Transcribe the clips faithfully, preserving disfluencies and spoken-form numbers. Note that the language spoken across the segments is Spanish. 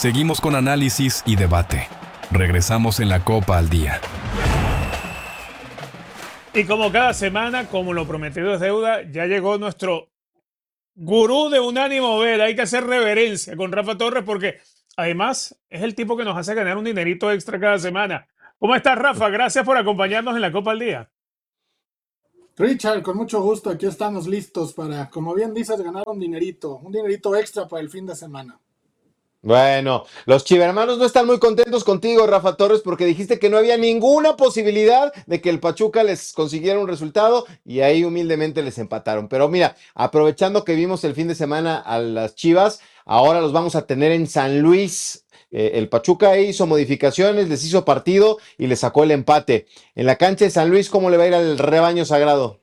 Seguimos con análisis y debate. Regresamos en la Copa al Día. Y como cada semana, como lo prometido es deuda, ya llegó nuestro gurú de unánimo ver. Hay que hacer reverencia con Rafa Torres porque además es el tipo que nos hace ganar un dinerito extra cada semana. ¿Cómo estás, Rafa? Gracias por acompañarnos en la Copa al Día. Richard, con mucho gusto, aquí estamos listos para, como bien dices, ganar un dinerito, un dinerito extra para el fin de semana. Bueno, los chivermanos no están muy contentos contigo, Rafa Torres, porque dijiste que no había ninguna posibilidad de que el Pachuca les consiguiera un resultado y ahí humildemente les empataron. Pero mira, aprovechando que vimos el fin de semana a las Chivas, ahora los vamos a tener en San Luis. Eh, el Pachuca hizo modificaciones, les hizo partido y les sacó el empate. En la cancha de San Luis, ¿cómo le va a ir al rebaño sagrado?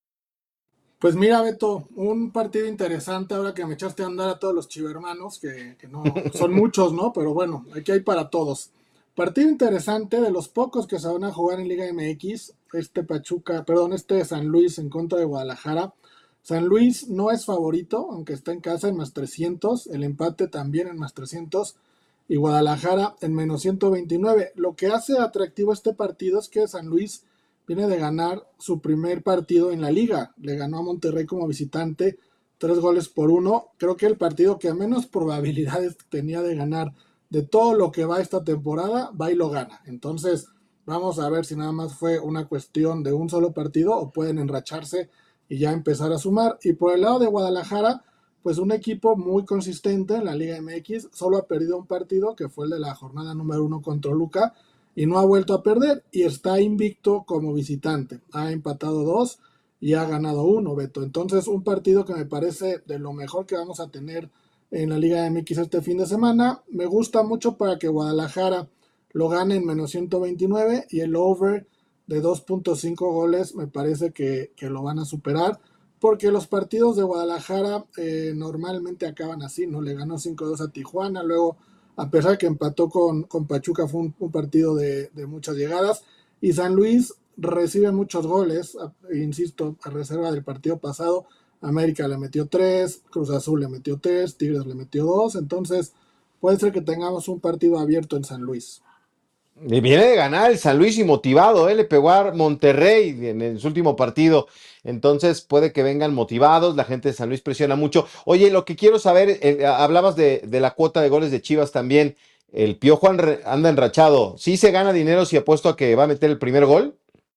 Pues mira, Beto, un partido interesante ahora que me echaste a andar a todos los chivermanos, que, que no son muchos, ¿no? Pero bueno, aquí hay para todos. Partido interesante, de los pocos que se van a jugar en Liga M X, este Pachuca, perdón, este San Luis en contra de Guadalajara. San Luis no es favorito, aunque está en casa en más trescientos, el empate también en más trescientos, y Guadalajara en menos ciento veintinueve. Lo que hace atractivo este partido es que San Luis viene de ganar su primer partido en la liga. Le ganó a Monterrey como visitante, tres goles por uno. Creo que el partido que menos probabilidades tenía de ganar de todo lo que va esta temporada, va y lo gana. Entonces, vamos a ver si nada más fue una cuestión de un solo partido o pueden enracharse y ya empezar a sumar. Y por el lado de Guadalajara, pues un equipo muy consistente en la Liga M X, solo ha perdido un partido, que fue el de la jornada número uno contra Luca, y no ha vuelto a perder y está invicto como visitante. Ha empatado dos y ha ganado uno, Beto. Entonces, un partido que me parece de lo mejor que vamos a tener en la Liga M X este fin de semana. Me gusta mucho para que Guadalajara lo gane en menos ciento veintinueve y el over de dos punto cinco goles me parece que, que lo van a superar, porque los partidos de Guadalajara eh, normalmente acaban así, ¿no? Le ganó cinco dos a Tijuana, luego a pesar de que empató con, con Pachuca, fue un, un partido de, de muchas llegadas, y San Luis recibe muchos goles, a, insisto, a reserva del partido pasado. América le metió tres, Cruz Azul le metió tres, Tigres le metió dos, entonces puede ser que tengamos un partido abierto en San Luis. Y viene de ganar el San Luis y motivado, ¿eh? Le pegó a Monterrey en, en su último partido. Entonces puede que vengan motivados, la gente de San Luis presiona mucho. Oye, lo que quiero saber, eh, hablabas de, de la cuota de goles de Chivas también. El Piojo anda enrachado. ¿Sí se gana dinero si apuesto a que va a meter el primer gol?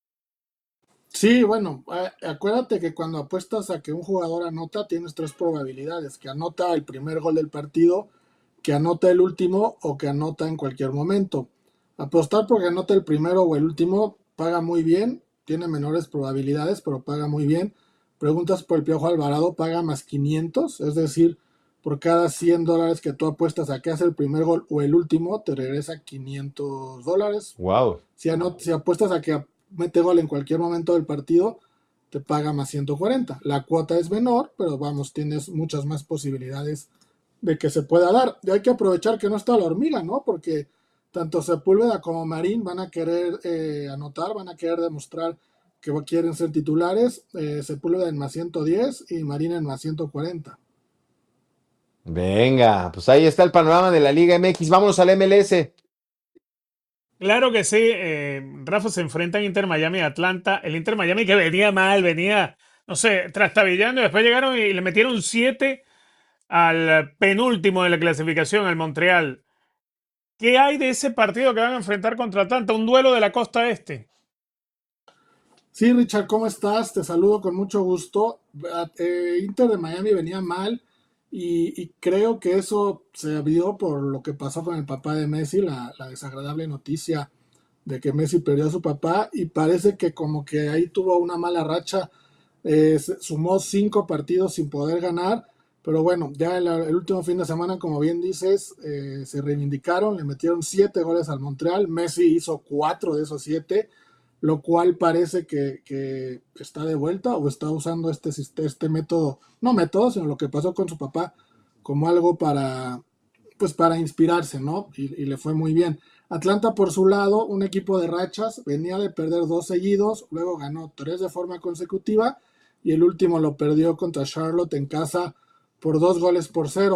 Sí, bueno, acuérdate que cuando apuestas a que un jugador anota, tienes tres probabilidades: que anota el primer gol del partido, que anota el último o que anota en cualquier momento. Apostar porque anota el primero o el último paga muy bien, tiene menores probabilidades, pero paga muy bien. Preguntas por el Piojo Alvarado, paga más quinientos, es decir, por cada cien dólares que tú apuestas a que hace el primer gol o el último, te regresa quinientos dólares. Wow. Si, anot- si apuestas a que mete gol en cualquier momento del partido, te paga más ciento cuarenta. La cuota es menor, pero vamos, tienes muchas más posibilidades de que se pueda dar. Y hay que aprovechar que no está la hormiga, ¿no? Porque tanto Sepúlveda como Marín van a querer eh, anotar, van a querer demostrar que quieren ser titulares. Eh, Sepúlveda en más ciento diez y Marín en más ciento cuarenta. Venga, pues ahí está el panorama de la Liga M X. Vámonos al M L S. Claro que sí, eh, Rafa, se enfrentan Inter Miami y Atlanta. El Inter Miami que venía mal, venía, no sé, trastabillando y después llegaron y le metieron siete al penúltimo de la clasificación, al Montreal. ¿Qué hay de ese partido que van a enfrentar contra Atlanta? Un duelo de la costa este. Sí, Richard, ¿cómo estás? Te saludo con mucho gusto. Eh, Inter de Miami venía mal y, y creo que eso se vio por lo que pasó con el papá de Messi, la, la desagradable noticia de que Messi perdió a su papá, y parece que como que ahí tuvo una mala racha. Eh, sumó cinco partidos sin poder ganar, pero bueno, ya el, el último fin de semana, como bien dices, eh, se reivindicaron, le metieron siete goles al Montreal. Messi hizo cuatro de esos siete, lo cual parece que, que está de vuelta o está usando este, este método, no método, sino lo que pasó con su papá, como algo para, pues para inspirarse, ¿no? Y, y le fue muy bien. Atlanta, por su lado, un equipo de rachas, venía de perder dos seguidos, luego ganó tres de forma consecutiva y el último lo perdió contra Charlotte en casa por dos goles por cero.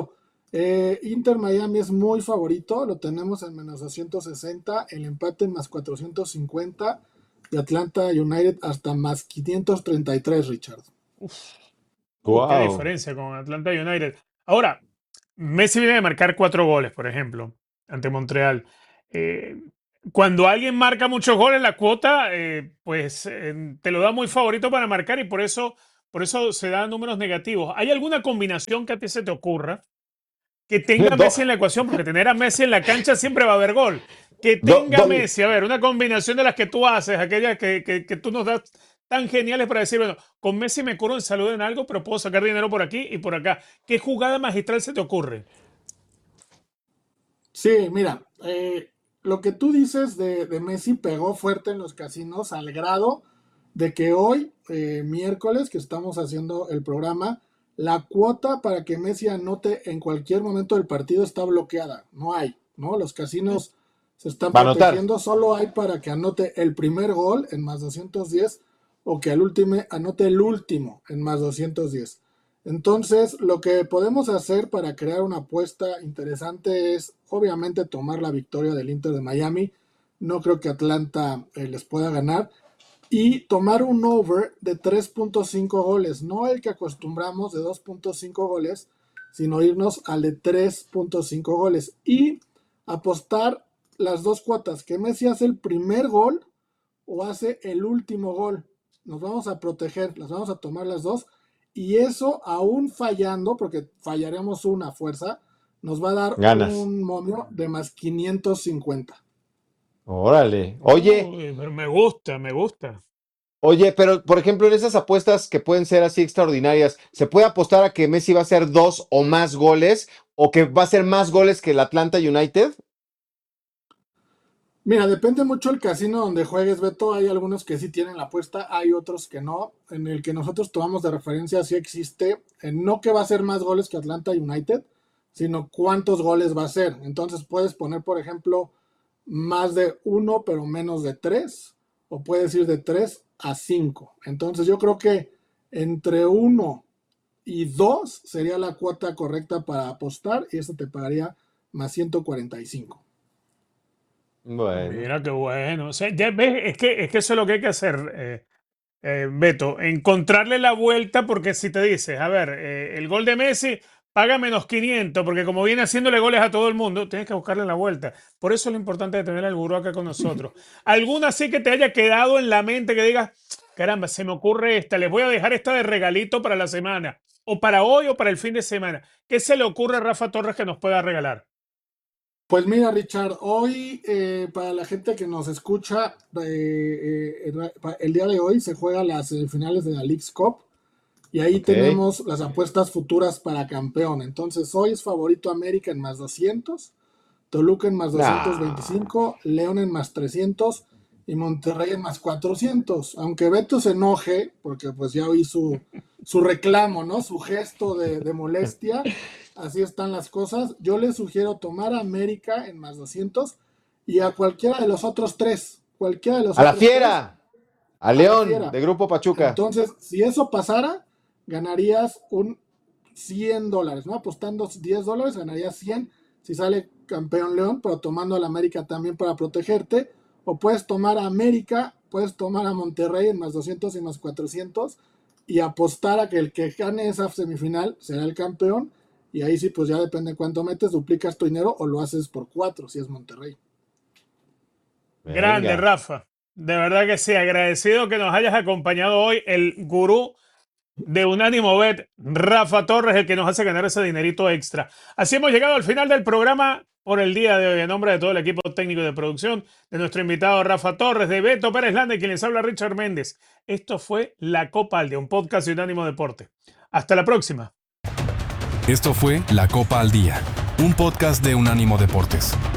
Eh, Inter Miami es muy favorito, lo tenemos en menos doscientos sesenta, el empate en más cuatrocientos cincuenta y Atlanta United hasta más quinientos treinta y tres, Richard. Uh, qué Wow. diferencia con Atlanta United. Ahora, Messi viene de marcar cuatro goles, por ejemplo, ante Montreal. Eh, cuando alguien marca muchos goles, la cuota, eh, pues eh, te lo da muy favorito para marcar y por eso, por eso se dan números negativos. ¿Hay alguna combinación que a ti se te ocurra que tenga a Do- Messi en la ecuación? Porque tener a Messi en la cancha siempre va a haber gol. Que do- tenga do- Messi, a ver, una combinación de las que tú haces, aquellas que, que, que tú nos das tan geniales para decir, bueno, con Messi me curo en salud en algo, pero puedo sacar dinero por aquí y por acá. ¿Qué jugada magistral se te ocurre? Sí, mira, eh, lo que tú dices de, de Messi pegó fuerte en los casinos al grado de que hoy, eh, miércoles, que estamos haciendo el programa, la cuota para que Messi anote en cualquier momento del partido está bloqueada. No hay, ¿no? Los casinos se están Va a anotar. protegiendo, solo hay para que anote el primer gol en más doscientos diez o que al último anote el último en más doscientos diez. Entonces, lo que podemos hacer para crear una apuesta interesante es, obviamente, tomar la victoria del Inter de Miami. No creo que Atlanta eh, les pueda ganar. Y tomar un over de tres punto cinco goles. No el que acostumbramos de dos punto cinco goles, sino irnos al de tres punto cinco goles. Y apostar las dos cuotas. Que Messi hace el primer gol o hace el último gol. Nos vamos a proteger, las vamos a tomar las dos. Y eso, aún fallando, porque fallaremos una fuerza, nos va a dar Ganas. un momio de más quinientos cincuenta. Órale. Oye, Uy, pero me gusta, me gusta. oye, pero por ejemplo, en esas apuestas que pueden ser así extraordinarias, ¿se puede apostar a que Messi va a hacer dos o más goles o que va a hacer más goles que el Atlanta United? Mira, depende mucho el casino donde juegues, Beto. Hay algunos que sí tienen la apuesta, hay otros que no. En el que nosotros tomamos de referencia sí existe, eh, no que va a ser más goles que Atlanta United, sino cuántos goles va a ser. Entonces puedes poner, por ejemplo, más de uno, pero menos de tres, o puedes ir de tres a cinco. Entonces yo creo que entre uno y dos sería la cuota correcta para apostar y eso te pagaría más ciento cuarenta y cinco. Bueno. Mira qué bueno. O sea, ya ves, es que, es que eso es lo que hay que hacer, eh, eh, Beto. Encontrarle la vuelta, porque si te dices, a ver, eh, el gol de Messi paga menos quinientos, porque como viene haciéndole goles a todo el mundo, tienes que buscarle la vuelta. Por eso es lo importante de tener al gurú acá con nosotros. ¿Alguna sí que te haya quedado en la mente que digas, caramba, se me ocurre esta, les voy a dejar esta de regalito para la semana, o para hoy o para el fin de semana? ¿Qué se le ocurre a Rafa Torres que nos pueda regalar? Pues mira, Richard, hoy eh, para la gente que nos escucha, eh, eh, el día de hoy se juegan las semifinales de la Leagues Cup y ahí Ok. tenemos las apuestas futuras para campeón. Entonces hoy es favorito América en más doscientos, Toluca en más doscientos veinticinco, León en más trescientos y Monterrey en más cuatrocientos. Aunque Beto se enoje, porque pues ya oí su, su reclamo, ¿no? Su gesto de, de molestia. Así están las cosas. Yo les sugiero tomar a América en más doscientos y a cualquiera de los otros tres. Cualquiera de los A la otros tres, Fiera, a a la León, Fiera. de Grupo Pachuca. Entonces, si eso pasara, ganarías un cien dólares, ¿no? Apostando diez dólares, ganarías cien si sale campeón León, pero tomando a la América también para protegerte. O puedes tomar a América, puedes tomar a Monterrey en más doscientos y más cuatrocientos y apostar a que el que gane esa semifinal será el campeón. Y ahí sí, pues ya depende cuánto metes, duplicas tu dinero o lo haces por cuatro si es Monterrey. Grande, Venga. Rafa. De verdad que sí, agradecido que nos hayas acompañado hoy, el gurú de Unánimo Bet, Rafa Torres, el que nos hace ganar ese dinerito extra. Así hemos llegado al final del programa por el día de hoy. En nombre de todo el equipo técnico de producción, de nuestro invitado Rafa Torres, de Beto Pérez Landa y quien les habla Richard Méndez. Esto fue La Copa al Día, un podcast de Unánimo Deporte. Hasta la próxima. Esto fue La Copa al Día, un podcast de Unánimo Deportes.